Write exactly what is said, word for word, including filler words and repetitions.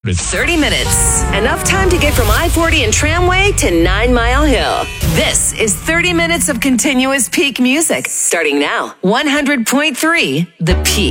thirty minutes. Enough time to get from I forty and Tramway to Nine Mile Hill. This is thirty minutes of continuous peak music. Starting now. one hundred point three The Peak.